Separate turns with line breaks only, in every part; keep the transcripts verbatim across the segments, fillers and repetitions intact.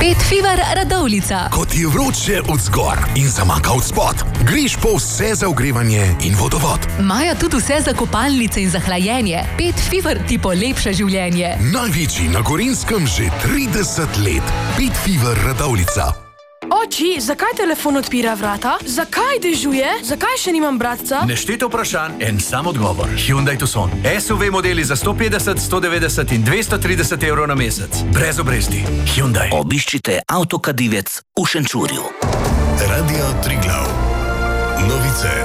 Pet Fever Radovljica.
Ko ti je vroče od zgor in zamaka od spod, greš po vse za ogrevanje in vodovod.
Imajo tudi vse za kopalnice in za hlajenje. Pet Fever ti polepša življenje.
Največji na Gorenjskem že trideset let. Pet Fever Radovljica.
Oči, zakaj telefon odpira vrata? Zakaj dežuje? Zakaj še nimam bratca?
Nešteto vprašanj, en sam odgovor. Hyundai Tucson. S U V modeli za sto petdeset, sto devetdeset in dvesto trideset evrov na mesec. Brez obresti. Hyundai.
Obiščite Avtokadivec v Šenčurju.
Radio Triglav. Novice.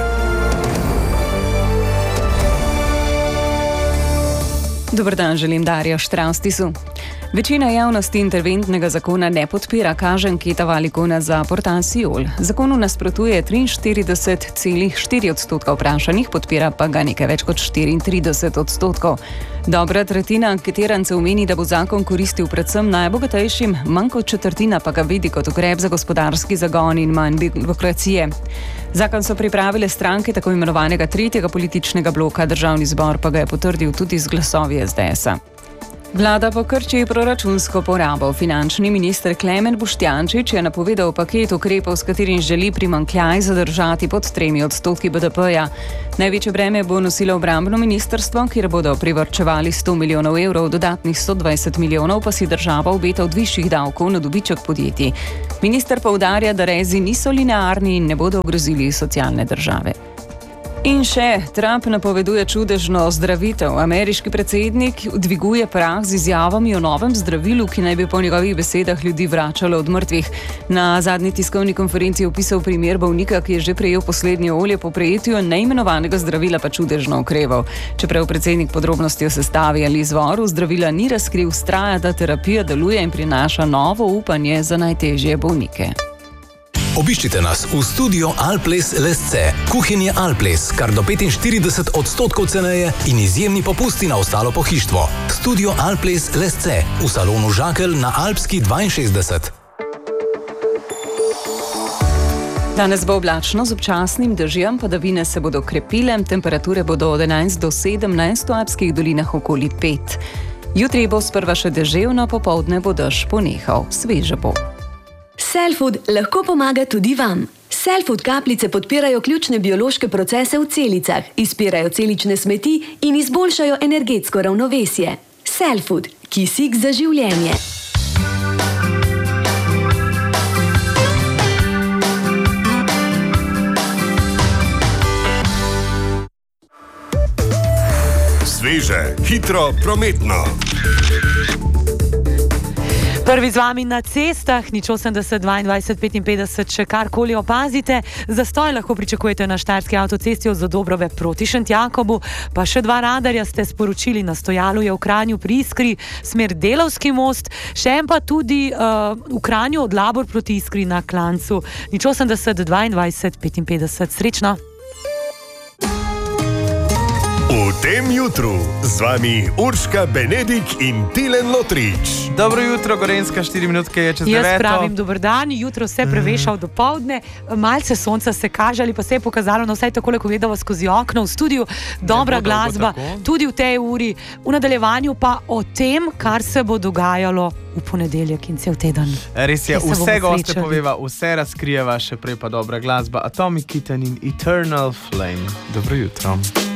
Dober dan, želim Darja Štraustisu. Večina javnosti interventnega zakona ne podpira, kaže anketa Valicona za portal Siol. Zakonu nasprotuje triinštirideset celih štiri odstotka vprašanih, podpira pa ga nekaj več kot štiriintrideset odstotkov. Dobra tretjina anketirancev meni, da bo zakon koristil predvsem najbogatejšim, manj kot četrtina pa ga vidi kot ukrep za gospodarski zagon in manj birokracije. Zakon so pripravile stranke tako imenovanega tretjega političnega bloka, državni zbor pa ga je potrdil tudi z glasovi es de esa. Vlada pa krči proračunsko porabo. Finančni minister Klemen Boštjančič je napovedal paket ukrepov, s katerim želi primanjkljaj zadržati pod tremi odstotki be de peja. Največje breme bo nosilo obrambno ministrstvo, kjer bodo privarčevali sto milijonov evrov, dodatnih sto dvajset milijonov pa si država obeta od višjih davkov na dobiček podjetij. Minister poudarja, da rezi niso linearni in ne bodo ogrozili socialne države. In še, Trump napoveduje čudežno ozdravitev. Ameriški predsednik dviguje prah z izjavami o novem zdravilu, ki naj bi po njegovih besedah ljudi vračalo od mrtvih. Na zadnji tiskovni konferenci je opisal primer bolnika, ki je že prejel poslednje olje, po prejetju neimenovanega zdravila pa čudežno okreval. Čeprav predsednik podrobnosti o sestavi ali izvoru zdravila ni razkril, vztraja, da terapija deluje in prinaša novo upanje za najtežje bolnike.
Obiščite nas v studio Alples Lesce. Kuhinje Alples, kar do petinštirideset odstotkov ceneje in izjemni popusti na ostalo pohištvo. Studio Alples Lesce v salonu Žakelj na Alpski dvainšestdeset.
Danes bo oblačno z občasnim dežjem, padavine se bodo krepile, temperature bodo od enajst do sedemnajst, v alpskih dolinah okoli pet. Jutri bo sprva še deževno, popoldne bo dež ponehal, sveže bo.
Cellfood lahko pomaga tudi vam. Cellfood kapljice podpirajo ključne biološke procese v celicah, izpirajo celične smeti in izboljšajo energetsko ravnovesje. Cellfood, kisik za življenje.
Sveže, hitro, prometno.
Prvi z vami na cestah, nič osemdeset, dvaindvajset, petinpetdeset, če karkoli opazite. Zastoj lahko pričakujete na štajerski avtocesti od Zadobrove proti Šentjakobu, pa še dva radarja ste sporočili, na stojalu je v Kranju pri Iskri, smer Delavski most, še en pa tudi uh, v Kranju od Labor proti Iskri na Klancu. nič osemdeset, dvaindvajset, petinpetdeset, srečno!
V tem jutru z vami Urška Benedik in Tilen Lotrič.
Dobro jutro, Gorenjska, štiri minutke je čez deveto.
Jaz pravim dober dan, jutro se preveša v dopoldne, malce sonca se kaže ali pa se je pokazalo, no vsaj takole, ko gledava skozi okno v studiu, dobra glasba, tudi v tej uri, v nadaljevanju pa o tem, kar se bo dogajalo v ponedeljek in cel teden.
Res je, vse goste poveva, vse razkrijeva, še prej pa dobra glasba, Atomic Kitten in Eternal Flame. Dobro jutro.